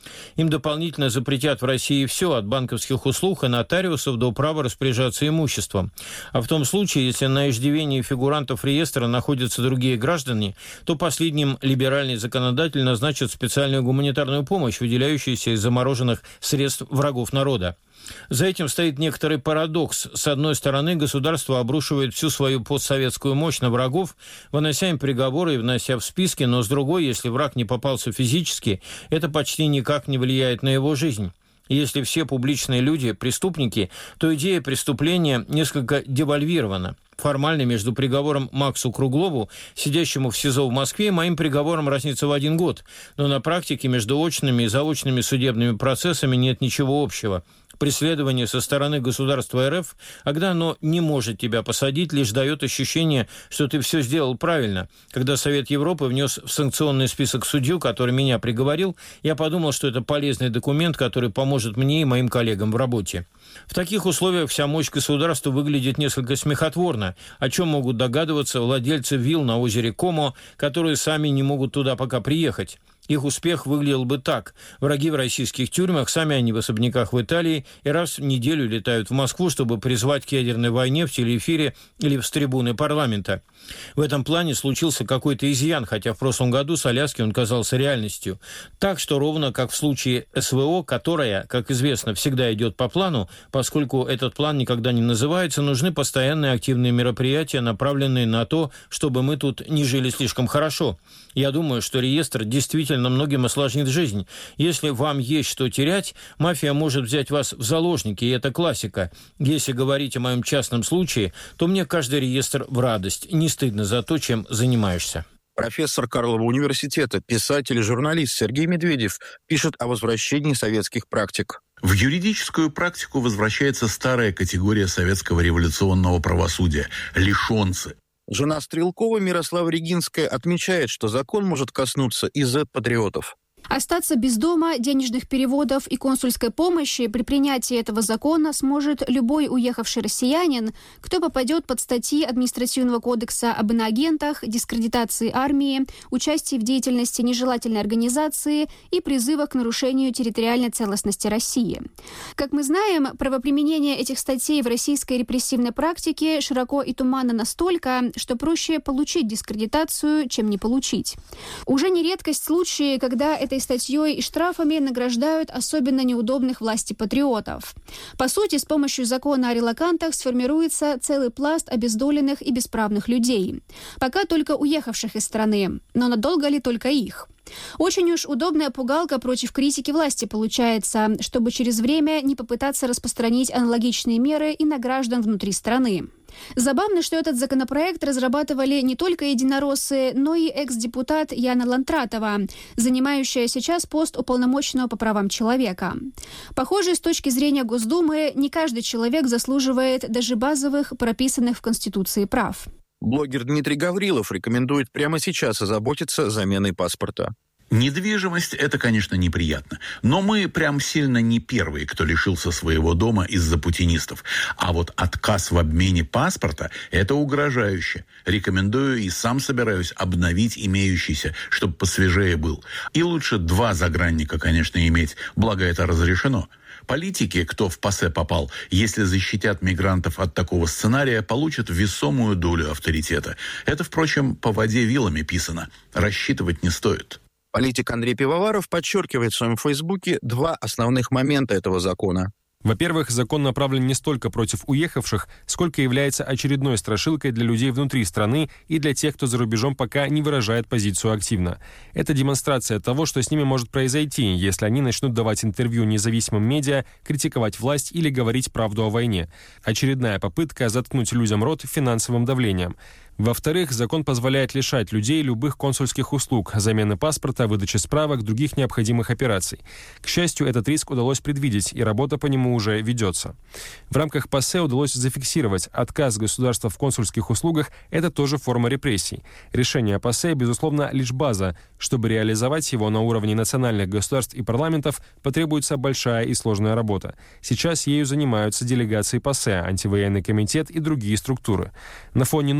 Им дополнительно запретят в России все, от банковских услуг и нотариусов до права распоряжаться имуществом. А в том случае, если на иждивении фигурантов реестра находятся другие граждане, то последним либеральный законодатель назначит специальную гуманитарную помощь, выделяющуюся из замороженных средств врагов народа. За этим стоит некоторый парадокс. С одной стороны, государство обрушивает всю свою постсоветскую мощь на врагов, вынося им приговоры и внося в списки, но с другой, если враг не попался физически, это почти никак не влияет на его жизнь. Если все публичные люди – преступники, то идея преступления несколько девальвирована. Формально между приговором Максу Круглову, сидящему в СИЗО в Москве, и моим приговором разница в один год. Но на практике между очными и заочными судебными процессами нет ничего общего. Преследование со стороны государства РФ, когда оно не может тебя посадить, лишь дает ощущение, что ты все сделал правильно. Когда Совет Европы внес в санкционный список судью, который меня приговорил, я подумал, что это полезный документ, который поможет мне и моим коллегам в работе. В таких условиях вся мощь государства выглядит несколько смехотворно, о чем могут догадываться владельцы вилл на озере Комо, которые сами не могут туда пока приехать. Их успех выглядел бы так. Враги в российских тюрьмах, сами они в особняках в Италии, и раз в неделю летают в Москву, чтобы призвать к ядерной войне в телеэфире или с трибуны парламента. В этом плане случился какой-то изъян, хотя в прошлом году с Аляски он казался реальностью. Так что ровно как в случае СВО, которая, как известно, всегда идет по плану, поскольку этот план никогда не называется, нужны постоянные активные мероприятия, направленные на то, чтобы мы тут не жили слишком хорошо. Я думаю, что реестр действительно многим осложнит жизнь. Если вам есть что терять, мафия может взять вас в заложники, и это классика. Если говорить о моем частном случае, то мне каждый реестр в радость. Не стыдно за то, чем занимаешься. Профессор Карлова университета, писатель и журналист Сергей Медведев пишет о возвращении советских практик. В юридическую практику возвращается старая категория советского революционного правосудия – лишенцы. Жена Стрелкова Мирослава Регинская отмечает, что закон может коснуться и зет-патриотов. Остаться без дома, денежных переводов и консульской помощи при принятии этого закона сможет любой уехавший россиянин, кто попадет под статьи Административного кодекса об иноагентах, дискредитации армии, участии в деятельности нежелательной организации и призывах к нарушению территориальной целостности России. Как мы знаем, правоприменение этих статей в российской репрессивной практике широко и туманно настолько, что проще получить дискредитацию, чем не получить. Уже не редкость случаи, когда этой статьей и штрафами награждают особенно неудобных власти патриотов. По сути, с помощью закона о релокантах сформируется целый пласт обездоленных и бесправных людей. Пока только уехавших из страны, но надолго ли только их? Очень уж удобная пугалка против критики власти получается, чтобы через время не попытаться распространить аналогичные меры и на граждан внутри страны. Забавно, что этот законопроект разрабатывали не только единороссы, но и экс-депутат Яна Лантратова, занимающая сейчас пост уполномоченного по правам человека. Похоже, с точки зрения Госдумы, не каждый человек заслуживает даже базовых, прописанных в Конституции прав. Блогер Дмитрий Гаврилов рекомендует прямо сейчас озаботиться заменой паспорта. Недвижимость – это, конечно, неприятно. Но мы прям сильно не первые, кто лишился своего дома из-за путинистов. А вот отказ в обмене паспорта – это угрожающе. Рекомендую и сам собираюсь обновить имеющийся, чтобы посвежее был. И лучше два загранника, конечно, иметь, благо это разрешено. Политики, кто в ПАСЕ попал, если защитят мигрантов от такого сценария, получат весомую долю авторитета. Это, впрочем, по воде вилами писано. Рассчитывать не стоит. Политик Андрей Пивоваров подчеркивает в своем фейсбуке два основных момента этого закона. Во-первых, закон направлен не столько против уехавших, сколько является очередной страшилкой для людей внутри страны и для тех, кто за рубежом пока не выражает позицию активно. Это демонстрация того, что с ними может произойти, если они начнут давать интервью независимым медиа, критиковать власть или говорить правду о войне. Очередная попытка заткнуть людям рот финансовым давлением. Во-вторых, закон позволяет лишать людей любых консульских услуг, замены паспорта, выдачи справок, других необходимых операций. К счастью, этот риск удалось предвидеть, и работа по нему уже ведется. В рамках ПАСЕ удалось зафиксировать, отказ государства в консульских услугах – это тоже форма репрессий. Решение ПАСЕ, безусловно, лишь база. Чтобы реализовать его на уровне национальных государств и парламентов, потребуется большая и сложная работа. Сейчас ею занимаются делегации ПАСЕ, антивоенный комитет и другие структуры. На фоне нового уже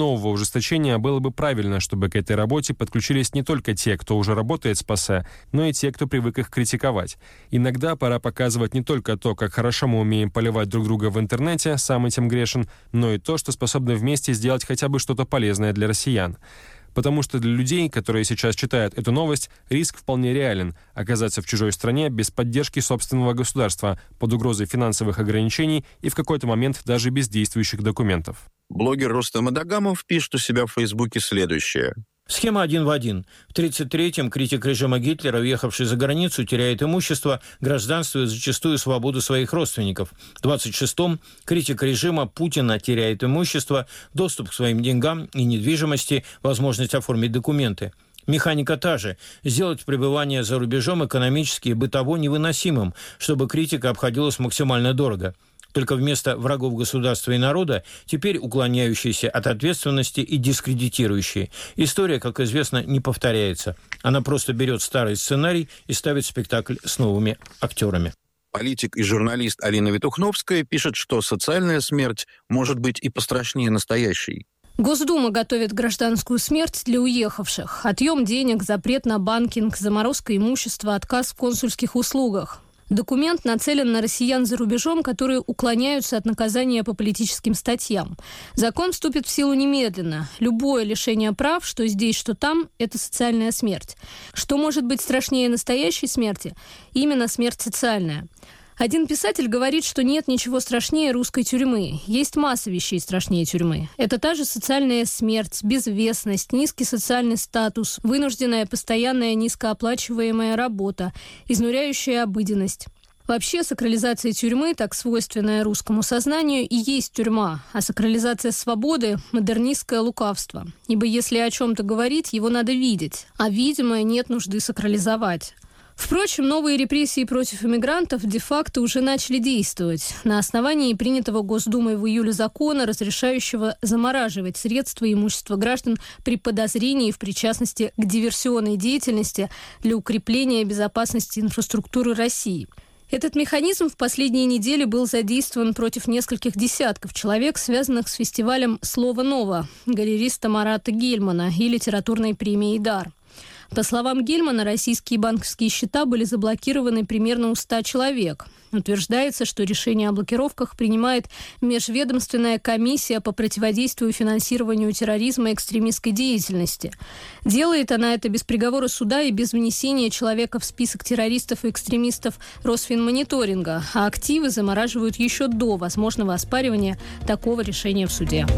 ужесточения, было бы правильно, чтобы к этой работе подключились не только те, кто уже работает с ПАСЕ, но и те, кто привык их критиковать. Иногда пора показывать не только то, как хорошо мы умеем поливать друг друга в интернете, сам этим грешен, но и то, что способны вместе сделать хотя бы что-то полезное для россиян. Потому что для людей, которые сейчас читают эту новость, риск вполне реален – оказаться в чужой стране без поддержки собственного государства, под угрозой финансовых ограничений и в какой-то момент даже без действующих документов. Блогер Рустам Адагамов пишет у себя в Фейсбуке следующее. Схема один в один. В тридцать третьем критик режима Гитлера, уехавший за границу, теряет имущество, гражданство и зачастую свободу своих родственников. В двадцать шестом критик режима Путина теряет имущество, доступ к своим деньгам и недвижимости, возможность оформить документы. Механика та же – сделать пребывание за рубежом экономически и бытово невыносимым, чтобы критика обходилась максимально дорого. Только вместо врагов государства и народа теперь уклоняющиеся от ответственности и дискредитирующие. История, как известно, не повторяется. Она просто берет старый сценарий и ставит спектакль с новыми актерами. Политик и журналист Алина Витухновская пишет, что социальная смерть может быть и пострашнее настоящей. Госдума готовит гражданскую смерть для уехавших. Отъем денег, запрет на банкинг, заморозка имущества, отказ в консульских услугах. Документ нацелен на россиян за рубежом, которые уклоняются от наказания по политическим статьям. Закон вступит в силу немедленно. Любое лишение прав, что здесь, что там, это социальная смерть. Что может быть страшнее настоящей смерти? Именно смерть социальная. Один писатель говорит, что нет ничего страшнее русской тюрьмы. Есть масса вещей страшнее тюрьмы. Это та же социальная смерть, безвестность, низкий социальный статус, вынужденная постоянная низкооплачиваемая работа, изнуряющая обыденность. Вообще, сакрализация тюрьмы, так свойственная русскому сознанию, и есть тюрьма, а сакрализация свободы – модернистское лукавство. Ибо если о чем-то говорить, его надо видеть, а видимое нет нужды сакрализовать. Впрочем, новые репрессии против иммигрантов де-факто уже начали действовать на основании принятого Госдумой в июле закона, разрешающего замораживать средства и имущество граждан при подозрении в причастности к диверсионной деятельности для укрепления безопасности инфраструктуры России. Этот механизм в последние недели был задействован против нескольких десятков человек, связанных с фестивалем «Слово ново» галериста Марата Гельмана и литературной премией «Дар». По словам Гельмана, российские банковские счета были заблокированы примерно у ста человек. Утверждается, что решение о блокировках принимает межведомственная комиссия по противодействию финансированию терроризма и экстремистской деятельности. Делает она это без приговора суда и без внесения человека в список террористов и экстремистов Росфинмониторинга, а активы замораживают еще до возможного оспаривания такого решения в суде.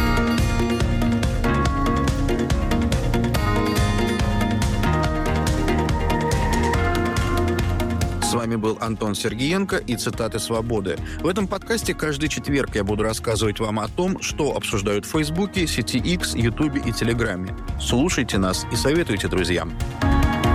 С вами был Антон Сергеенко и «Цитаты свободы». В этом подкасте каждый четверг я буду рассказывать вам о том, что обсуждают в Фейсбуке, сети X, Ютубе и Телеграме. Слушайте нас и советуйте друзьям.